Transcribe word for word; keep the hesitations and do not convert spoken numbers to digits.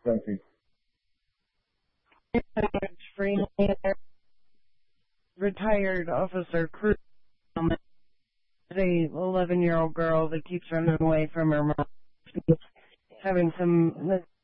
Sophie. Freelander, retired officer crew. A eleven-year-old girl that keeps running away from her mom, having some